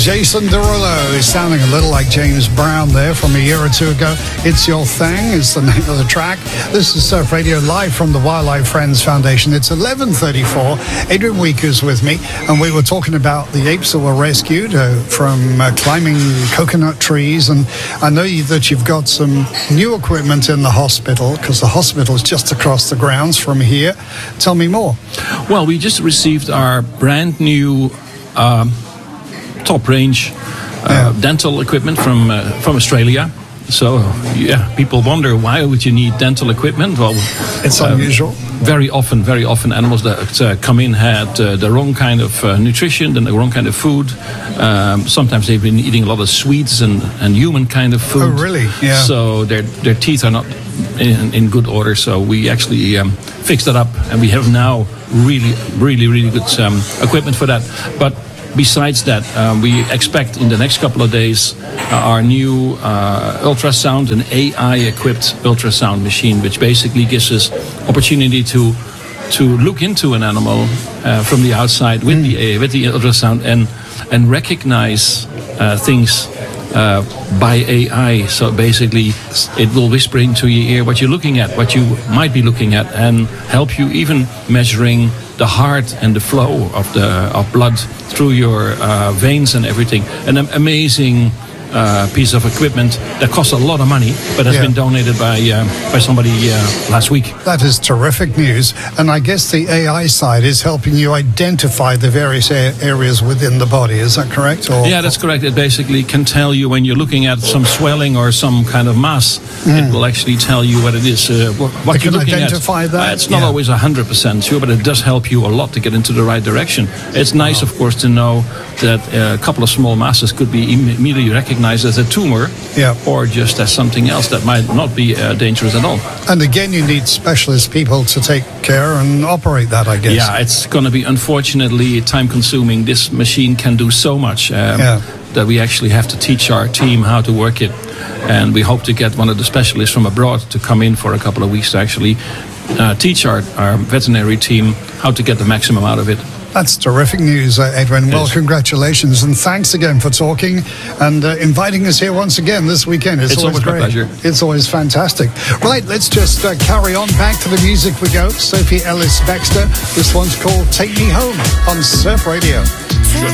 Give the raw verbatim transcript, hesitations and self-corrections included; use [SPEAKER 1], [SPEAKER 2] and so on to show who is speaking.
[SPEAKER 1] Jason Derulo is sounding a little like James Brown there from a year or two ago. It's Your Thing is the name of the track. This is Surf Radio live from the Wildlife Friends Foundation. It's eleven thirty-four. Adrian Weeker's with me, and we were talking about the apes that were rescued uh, from uh, climbing coconut trees. And I know you, that you've got some new equipment in the hospital, because the hospital is just across the grounds from here. Tell me more.
[SPEAKER 2] Well, we just received our brand new um, top range uh, yeah. dental equipment from uh, from Australia. So, yeah, people wonder, why would you need dental equipment? Well,
[SPEAKER 1] it's unusual.
[SPEAKER 2] Uh, very often, very often animals that uh, come in had uh, the wrong kind of uh, nutrition, and the wrong kind of food. Um, sometimes they've been eating a lot of sweets and, and human kind of food.
[SPEAKER 1] Oh, really? Yeah.
[SPEAKER 2] So their their teeth are not in, in good order. So we actually um, fixed that up, and we have now really, really, really good um, equipment for that. But besides that, um, we expect in the next couple of days uh, our new uh, ultrasound, an A I-equipped ultrasound machine, which basically gives us opportunity to to look into an animal uh, from the outside with mm. the with the ultrasound and and recognize uh, things uh, by A I. So basically, it will whisper into your ear what you're looking at, what you might be looking at, and help you even measuring the heart and the flow of the of blood through your uh, veins and everything. An amazing uh, piece of equipment that costs a lot of money, but has yeah. been donated by uh, by somebody uh, last week.
[SPEAKER 1] That is terrific news. And I guess the A I side is helping you identify the various a- areas within the body. Is that correct? Or,
[SPEAKER 2] yeah, that's correct. It basically can tell you when you're looking at some swelling or some kind of mass. Mm. It will actually tell you what it is, uh, what, what you're looking at.
[SPEAKER 1] Identify that?
[SPEAKER 2] Uh, it's not
[SPEAKER 1] yeah.
[SPEAKER 2] always one hundred percent sure, but it does help you a lot to get into the right direction. It's nice, of course, to know that uh, a couple of small masses could be im- immediately recognized as a tumor
[SPEAKER 1] yeah.
[SPEAKER 2] or just as something else that might not be uh, dangerous at all.
[SPEAKER 1] And again, you need specialist people to take care and operate that, I guess.
[SPEAKER 2] Yeah, it's going to be, unfortunately, time-consuming. This machine can do so much um,
[SPEAKER 1] yeah.
[SPEAKER 2] that we actually have to teach our team how to work it. And we hope to get one of the specialists from abroad to come in for a couple of weeks to actually uh, teach our, our veterinary team how to get the maximum out of it.
[SPEAKER 1] That's terrific news, uh, Edwin. Well, congratulations, and thanks again for talking and uh, inviting us here once again this weekend. It's,
[SPEAKER 2] it's
[SPEAKER 1] always,
[SPEAKER 2] always
[SPEAKER 1] great.
[SPEAKER 2] a pleasure.
[SPEAKER 1] It's always fantastic. Right, let's just uh, carry on. Back to the music we go. Sophie Ellis-Bextor. This one's called Take Me Home on Surf Radio.